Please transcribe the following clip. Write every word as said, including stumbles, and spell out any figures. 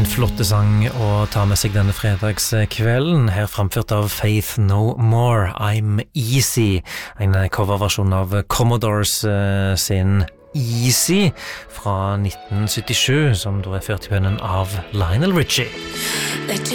En flotte sang å ta med seg denne fredagskvelden, her framført av Faith No More, I'm Easy, en coverversjon av Commodores uh, sin Easy fra nitten syttisju, som da er ført i pennen av Lionel Richie.